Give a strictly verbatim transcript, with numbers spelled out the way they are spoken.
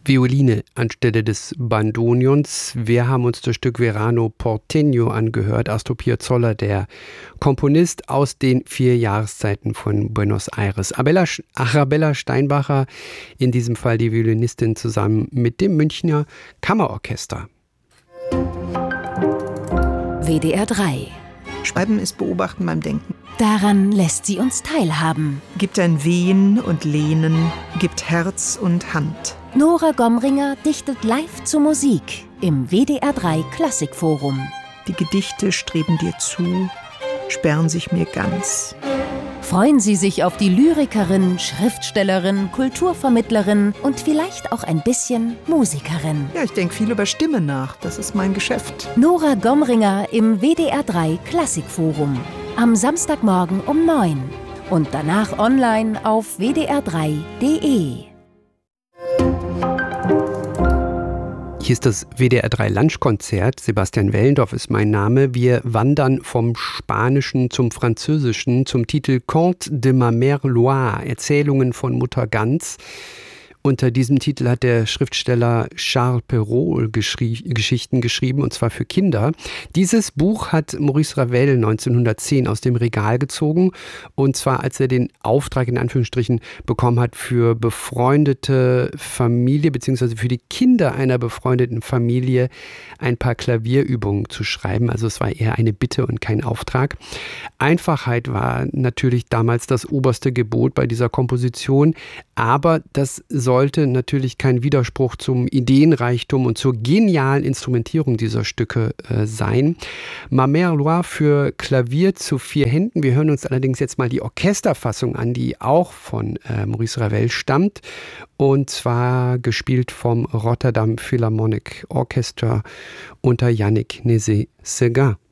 Violine anstelle des Bandonions. Wir haben uns das Stück Verano Porteño angehört. Astor Piazzolla, der Komponist aus den vier Jahreszeiten von Buenos Aires. Arabella, Arabella Steinbacher, in diesem Fall die Violinistin, zusammen mit dem Münchner Kammerorchester. W D R drei. Schreiben ist Beobachten beim Denken. Daran lässt sie uns teilhaben. Gibt ein Wehen und Lehnen, gibt Herz und Hand. Nora Gomringer dichtet live zur Musik im W D R drei Klassikforum. Die Gedichte streben dir zu, sperren sich mir ganz. Freuen Sie sich auf die Lyrikerin, Schriftstellerin, Kulturvermittlerin und vielleicht auch ein bisschen Musikerin. Ja, ich denke viel über Stimme nach. Das ist mein Geschäft. Nora Gomringer im W D R drei Klassikforum. Am Samstagmorgen um neun. Und danach online auf w d r drei punkt d e. Hier ist das W D R drei Lunchkonzert. Sebastian Wellendorf ist mein Name. Wir wandern vom Spanischen zum Französischen zum Titel Contes de ma Mère Loire, Erzählungen von Mutter Gans. Unter diesem Titel hat der Schriftsteller Charles Perrault geschrie- Geschichten geschrieben, und zwar für Kinder. Dieses Buch hat Maurice Ravel neunzehnhundertzehn aus dem Regal gezogen, und zwar als er den Auftrag in Anführungsstrichen bekommen hat, für befreundete Familie bzw. für die Kinder einer befreundeten Familie ein paar Klavierübungen zu schreiben. Also es war eher eine Bitte und kein Auftrag. Einfachheit war natürlich damals das oberste Gebot bei dieser Komposition, aber das sollte natürlich kein Widerspruch zum Ideenreichtum und zur genialen Instrumentierung dieser Stücke äh, sein. Ma Mère Loire für Klavier zu vier Händen. Wir hören uns allerdings jetzt mal die Orchesterfassung an, die auch von äh, Maurice Ravel stammt, und zwar gespielt vom Rotterdam Philharmonic Orchestra unter Yannick Nézet-Séguin.